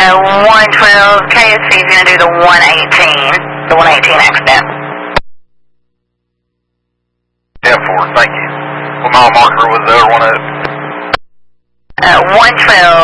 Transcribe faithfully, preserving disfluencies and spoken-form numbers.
Uh, one twelve, K S C is going to do the one eighteen, the one eighteen accident. ten four, thank you. What mile marker was the other one at? Uh, one twelve,